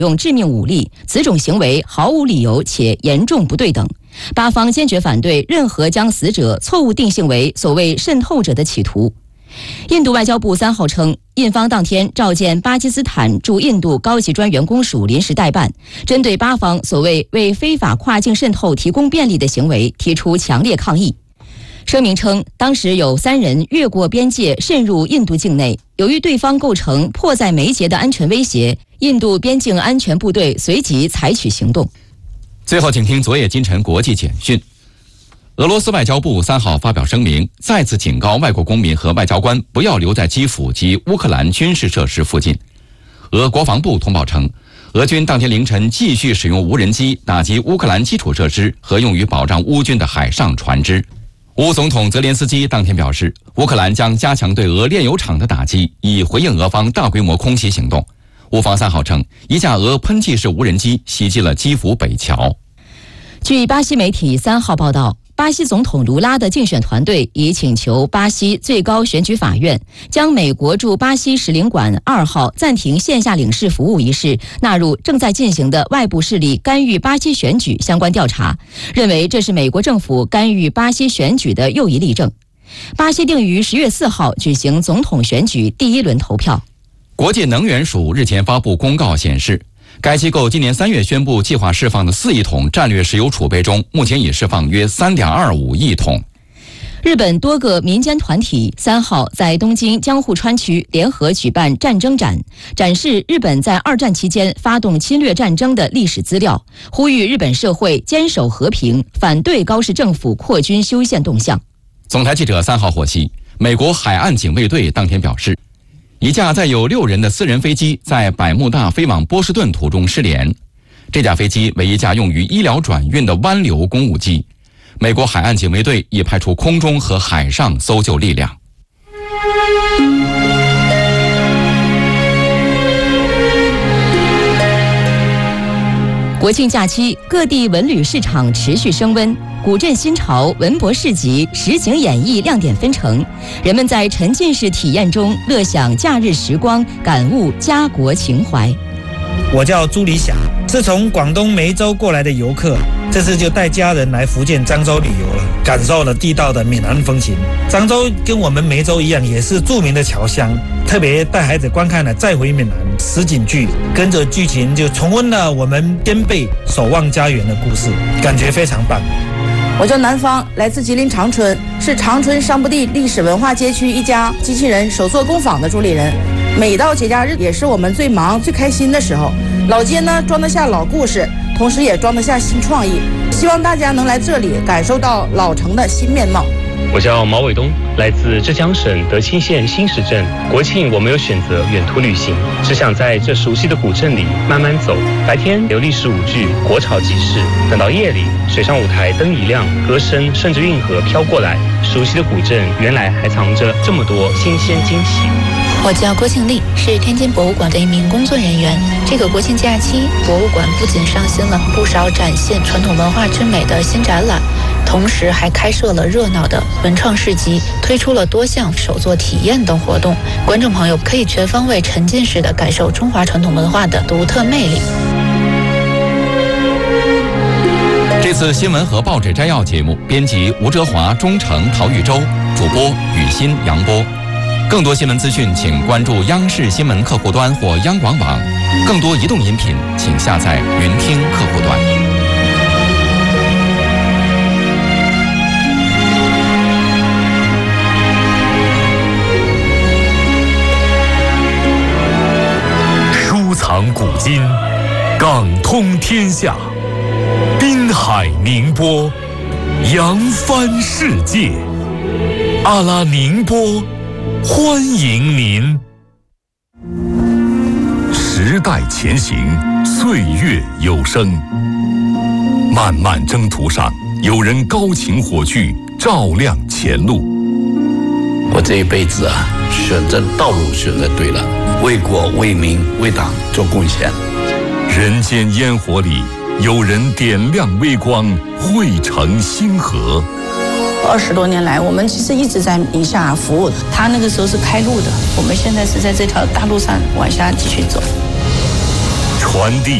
用致命武力，此种行为毫无理由且严重不对等。巴方坚决反对任何将死者错误定性为所谓渗透者的企图。印度外交部3号称，印方当天召见巴基斯坦驻印度高级专员公署临时代办，针对巴方所谓为非法跨境渗透提供便利的行为提出强烈抗议。声明称，当时有3人越过边界渗入印度境内，由于对方构成迫在眉睫的安全威胁，印度边境安全部队随即采取行动。 最后，请听昨夜今晨国际简讯。俄罗斯外交部3号发表声明，再次警告外国公民和外交官不要留在基辅及乌克兰军事设施附近。俄国防部通报称，俄军当天凌晨继续使用无人机打击乌克兰基础设施和用于保障乌军的海上船只。乌总统泽连斯基当天表示，乌克兰将加强对俄炼油厂的打击，以回应俄方大规模空袭行动。乌方3号称，一架俄喷气式无人机袭击了基辅北桥。 据巴西媒体3号报道，巴西总统卢拉的竞选团队已请求巴西最高选举法院将美国驻巴西使领馆2号暂停线下领事服务一事纳入正在进行的外部势力干预巴西选举相关调查，认为这是美国政府干预巴西选举的又一例证。巴西定于10月4号举行总统选举第1轮投票。 国际能源署日前发布公告显示，该机构今年3月宣布计划释放的4亿桶战略石油储备中，目前已释放约3.25亿桶。 日本多个民间团体3号在东京江户川区联合举办战争展，展示日本在2战期间发动侵略战争的历史资料，呼吁日本社会坚守和平，反对高市政府扩军修宪动向。 总台记者3号获悉，美国海岸警卫队当天表示，一架载有6人的私人飞机在百慕大飞往波士顿途中失联。这架飞机为一架用于医疗转运的湾流公务机。美国海岸警卫队已派出空中和海上搜救力量。 国庆假期，各地文旅市场持续升温，古镇新潮、文博市集、实景演绎亮点纷呈，人们在沉浸式体验中乐享假日时光，感悟家国情怀。 我叫朱理想，是从广东梅州过来的游客，这次就带家人来福建漳州旅游了，感受了地道的闽南风情。漳州跟我们梅州一样，也是著名的侨乡，特别带孩子观看了《再回闽南》实景剧，跟着剧情就重温了我们先辈守望家园的故事，感觉非常棒。 我叫南方，来自吉林长春，是长春商埠地历史文化街区一家机器人手作工坊的主理人。每到节假日也是我们最忙最开心的时候，老街呢装得下老故事，同时也装得下新创意，希望大家能来这里感受到老城的新面貌。 我叫毛伟东，来自浙江省德清县新石镇。国庆我没有选择远途旅行，只想在这熟悉的古镇里慢慢走。白天有历史舞剧、国潮集市，等到夜里，水上舞台灯一亮，歌声顺着运河飘过来，熟悉的古镇原来还藏着这么多新鲜惊喜。 我叫郭庆丽，是天津博物馆的一名工作人员。这个国庆假期，博物馆不仅上新了不少展现传统文化之美的新展览，同时还开设了热闹的文创市集，推出了多项手作体验等活动。观众朋友可以全方位沉浸式的感受中华传统文化的独特魅力。 这次新闻和报纸摘要节目，编辑吴哲华、钟诚、陶玉洲，主播雨欣、杨波。更多新闻资讯，请关注央视新闻客户端或央广网。更多移动音频，请下载云听客户端。 收藏古今，港通天下，滨海宁波，扬帆世界。阿拉宁波，欢迎您。时代前行，岁月有声。漫漫征途上，有人高擎火炬，照亮前路。 我这一辈子选择道路选择对了，为国为民为党做贡献。 人间烟火里，有人点亮微光，汇成星河。 20多年来，我们其实一直在宁夏服务的。他那个时候是开路的，我们现在是在这条大路上往下继续走。 传递